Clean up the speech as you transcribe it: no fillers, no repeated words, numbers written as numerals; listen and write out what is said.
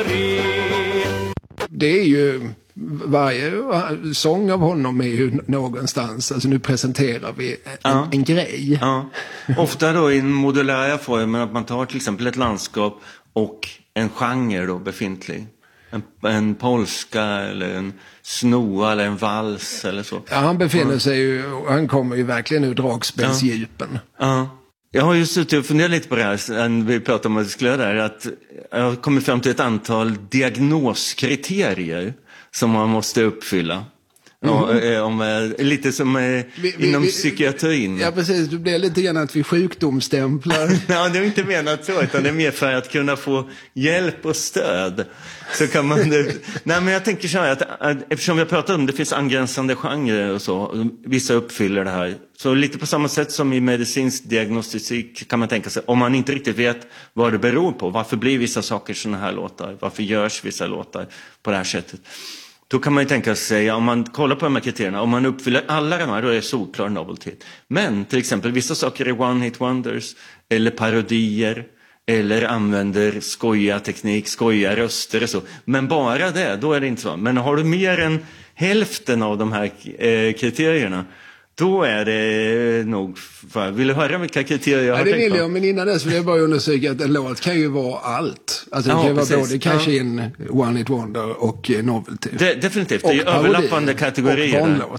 Det är ju, varje sång av honom är ju någonstans, alltså nu presenterar vi en grej. Ja. Ofta då i en modulär form, att man tar till exempel ett landskap och en genre då befintlig. En polska eller en snoa eller en vals eller så. Ja, han befinner sig ju, han kommer ju verkligen ur dragspelsdjupen. Ja. Jag har ju suttit och funderat lite på det här när vi pratade om muskulär där, att jag har kommit fram till ett antal diagnoskriterier som man måste uppfylla. Lite som inom psykiatrin. Ja, precis. Det blir lite grann att vi sjukdomsstämplar. Ja, det är inte menat så, utan det är mer för att kunna få hjälp och stöd. Så kan man... Nej, men jag tänker så här att eftersom vi har pratat om det finns angränsande genrer och så, vissa uppfyller det här. Så lite på samma sätt som i medicinsk diagnostik kan man tänka sig, om man inte riktigt vet vad det beror på, varför blir vissa saker såna här låtar, varför görs vissa låtar på det här sättet. Då kan man ju tänka sig, om man kollar på de här kriterierna, om man uppfyller alla de här, då är det solklar novelty. Men till exempel vissa saker är one-hit wonders, eller parodier, eller använder skoja teknik, skoja röster och så. Men bara det, då är det inte så. Men har du mer än hälften av de här kriterierna, då är det nog... Vill du höra vilka kriterier jag har tänkt på? Det vill jag, men innan dess vill jag bara undersöka att en låt kan ju vara allt. Alltså det kan ju vara både kanske en one-hit wonder och novelty. Definitivt, det är överlappande kategorier.